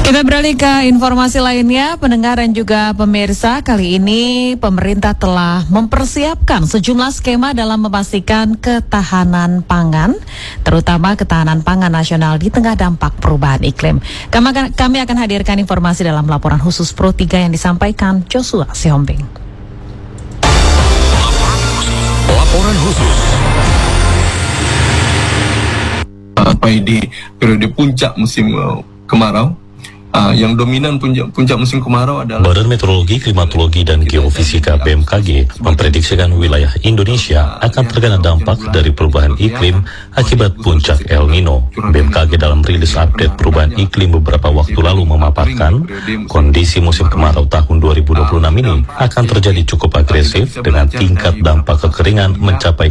Kita beralih ke informasi lainnya, pendengar dan juga pemirsa. Kali ini pemerintah telah mempersiapkan sejumlah skema dalam memastikan ketahanan pangan, terutama ketahanan pangan nasional di tengah dampak perubahan iklim. Kami akan hadirkan informasi dalam laporan khusus Pro 3 yang disampaikan Joshua Sihombing. Laporan khusus. Di periode puncak musim kemarau, yang dominan puncak musim kemarau adalah Badan Meteorologi, Klimatologi, dan Geofisika BMKG memprediksikan wilayah Indonesia akan terkena dampak dari perubahan iklim akibat puncak El Nino. BMKG dalam rilis update perubahan iklim beberapa waktu lalu memaparkan kondisi musim kemarau tahun 2026 ini akan terjadi cukup agresif dengan tingkat dampak kekeringan mencapai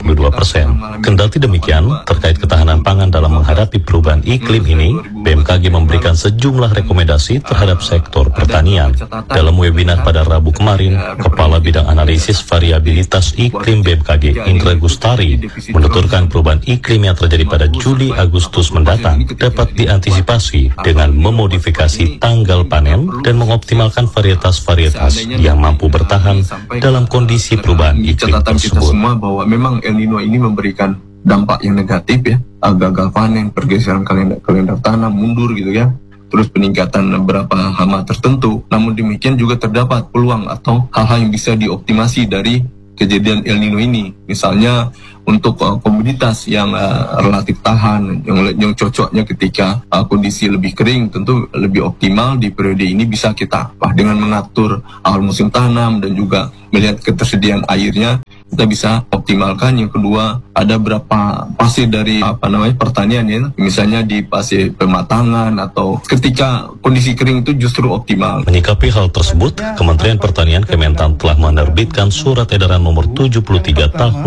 62%. Kendati demikian, terkait ketahanan pangan dalam menghadapi perubahan iklim ini, BMKG memberikan sejumlah rekomendasi terhadap sektor pertanian. Dalam webinar pada Rabu kemarin, Kepala Bidang Analisis Variabilitas Iklim BMKG Indra Gustari menuturkan perubahan iklim yang terjadi pada Juli-Agustus mendatang dapat diantisipasi dengan memodifikasi tanggal panen dan mengoptimalkan varietas-varietas yang mampu bertahan dalam kondisi perubahan iklim tersebut. Kita semua bahwa memang El Nino ini memberikan dampak yang negatif ya, gagal panen, pergeseran kalender tanam mundur gitu ya. Terus peningkatan beberapa hama tertentu. Namun demikian juga terdapat peluang atau hal-hal yang bisa dioptimasi dari kejadian El Nino ini. Misalnya untuk komoditas yang relatif tahan, yang cocoknya ketika kondisi lebih kering, tentu lebih optimal di periode ini bisa kita dengan mengatur awal musim tanam dan juga melihat ketersediaan airnya, kita bisa optimalkan. Yang kedua, ada berapa fase dari pertanian ya, misalnya di fase pematangan atau ketika kondisi kering itu justru optimal. Menyikapi hal tersebut, Kementerian Pertanian Kementan telah menerbitkan Surat Edaran Nomor 73 Tahun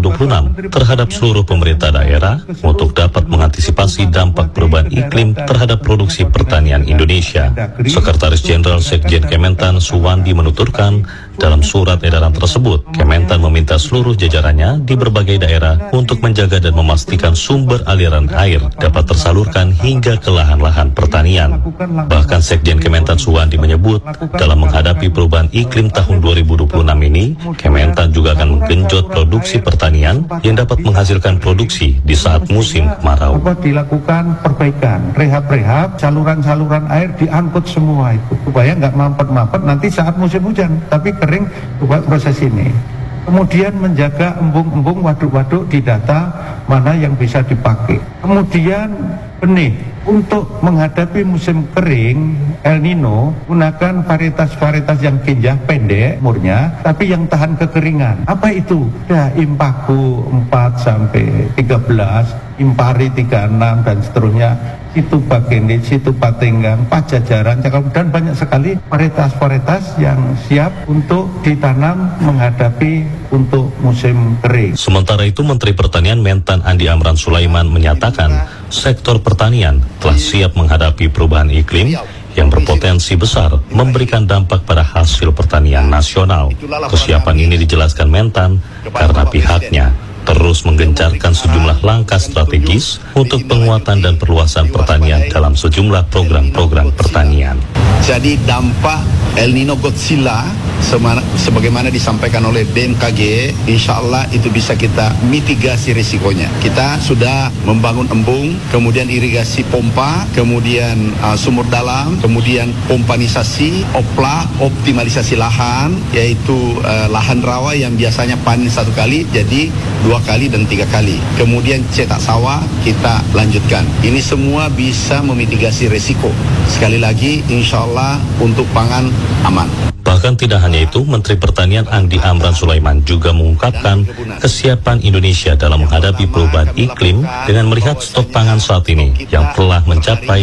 2026 terhadap seluruh pemerintah daerah untuk dapat mengantisipasi dampak perubahan iklim terhadap produksi pertanian Indonesia. Sekretaris Jenderal Sekjen Kementan Suwandi menuturkan, dalam surat edaran tersebut, Kementan meminta seluruh jajarannya di berbagai daerah untuk menjaga dan memastikan sumber aliran air dapat tersalurkan hingga ke lahan-lahan pertanian. Bahkan Sekjen Kementan Suwandi menyebut, dalam menghadapi perubahan iklim tahun 2026 ini, Kementan juga akan menggenjot produksi pertanian yang dapat menghasilkan produksi di saat musim kemarau. Dilakukan perbaikan, rehab-rehab, saluran-saluran air diangkut semua itu, supaya nggak mampet-mampet nanti saat musim hujan, tapi kering buat proses ini. Kemudian menjaga embung-embung, waduk-waduk, didata mana yang bisa dipakai. Kemudian benih, untuk menghadapi musim kering El Nino, gunakan varietas-varietas yang kinjah pendek umurnya, tapi yang tahan kekeringan. Apa itu? Ya, Impagu 4 sampai 13, Impari 36 dan seterusnya. Situ Bagenit, Situ Patenggang, Pajajaran, dan banyak sekali varietas-varietas yang siap untuk ditanam menghadapi untuk musim kering. Sementara itu, Menteri Pertanian Mentan Andi Amran Sulaiman menyatakan sektor pertanian telah siap menghadapi perubahan iklim yang berpotensi besar memberikan dampak pada hasil pertanian nasional. Kesiapan ini dijelaskan Mentan karena pihaknya terus menggencarkan sejumlah langkah strategis untuk penguatan dan perluasan pertanian dalam sejumlah program-program pertanian. Jadi dampak El Nino Godzilla sebagaimana disampaikan oleh BMKG, insya Allah itu bisa kita mitigasi risikonya. Kita sudah membangun embung, kemudian irigasi pompa, kemudian sumur dalam, kemudian pompanisasi, optimalisasi lahan, yaitu lahan rawa yang biasanya panen 1 kali jadi 2 kali dan 3 kali. Kemudian cetak sawah kita lanjutkan. Ini semua bisa memitigasi risiko. Sekali lagi, insya Allah untuk pangan aman. Bahkan tidak hanya itu, Menteri Pertanian Andi Amran Sulaiman juga mengungkapkan kesiapan Indonesia dalam menghadapi perubahan iklim dengan melihat stok pangan saat ini yang telah mencapai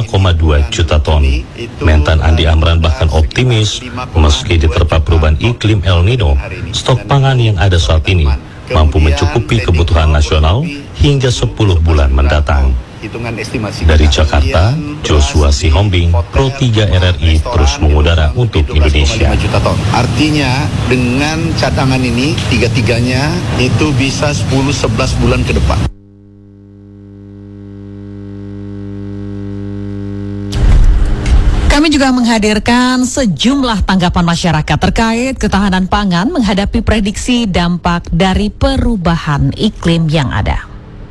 5,2 juta ton. Mentan Andi Amran bahkan optimis meski diterpa perubahan iklim El Nino, stok pangan yang ada saat ini mampu mencukupi kebutuhan nasional hingga 10 bulan mendatang. Dari Jakarta, Joshua Sihombing, Pro 3 RRI terus mengudara untuk Indonesia. Artinya dengan cadangan ini, tiga-tiganya itu bisa 10-11 bulan ke depan. Kami juga menghadirkan sejumlah tanggapan masyarakat terkait ketahanan pangan menghadapi prediksi dampak dari perubahan iklim yang ada.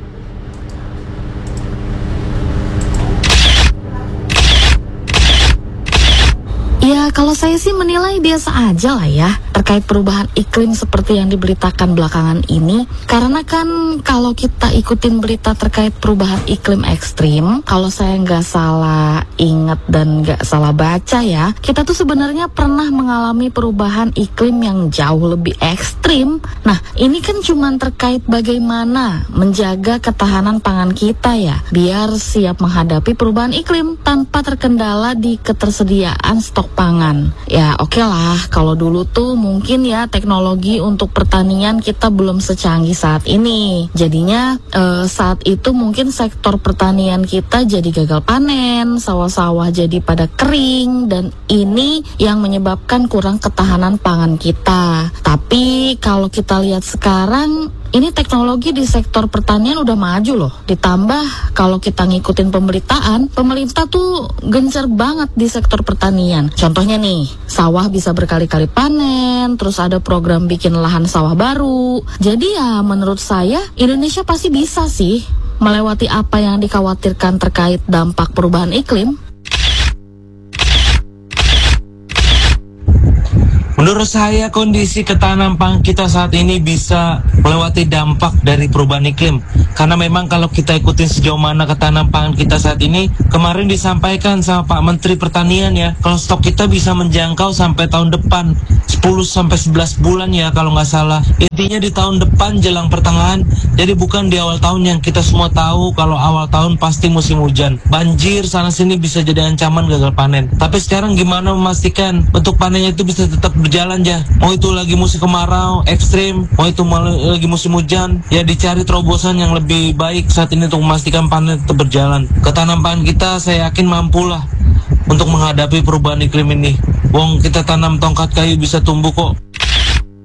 Ya, kalau saya sih menilai biasa aja lah ya terkait perubahan iklim seperti yang diberitakan belakangan ini. Karena kan kalau kita ikutin berita terkait perubahan iklim ekstrim, kalau saya nggak salah ingat dan nggak salah baca ya, kita tuh sebenarnya pernah mengalami perubahan iklim yang jauh lebih ekstrim. Nah, ini kan cuman terkait bagaimana menjaga ketahanan pangan kita ya, biar siap menghadapi perubahan iklim tanpa terkendala di ketersediaan stok pangan. Ya oke lah, kalau dulu tuh mungkin ya teknologi untuk pertanian kita belum secanggih saat ini. Jadinya saat itu mungkin sektor pertanian kita jadi gagal panen, sawah-sawah jadi pada kering, dan ini yang menyebabkan kurang ketahanan pangan kita. Tapi kalau kita lihat sekarang, ini teknologi di sektor pertanian udah maju loh. Ditambah kalau kita ngikutin pemberitaan, pemerintah tuh gencar banget di sektor pertanian. Contohnya nih, sawah bisa berkali-kali panen, terus ada program bikin lahan sawah baru. Jadi ya menurut saya Indonesia pasti bisa sih melewati apa yang dikhawatirkan terkait dampak perubahan iklim. Menurut saya kondisi ketahanan pangan kita saat ini bisa melewati dampak dari perubahan iklim. Karena memang kalau kita ikutin sejauh mana ketahanan pangan kita saat ini, kemarin disampaikan sama Pak Menteri Pertanian ya, kalau stok kita bisa menjangkau sampai tahun depan 10-11 bulan ya kalau nggak salah. Intinya di tahun depan jelang pertengahan, jadi bukan di awal tahun yang kita semua tahu kalau awal tahun pasti musim hujan. Banjir sana sini bisa jadi ancaman gagal panen. Tapi sekarang gimana memastikan bentuk panennya itu bisa tetap berjalan ya. Mau itu lagi musim kemarau ekstrim, mau itu lagi musim hujan, ya dicari terobosan yang lebih baik saat ini untuk memastikan panen tetap berjalan. Ketahanan pangan kita saya yakin mampulah untuk menghadapi perubahan iklim ini. Wong kita tanam tongkat kayu bisa tumbuh kok.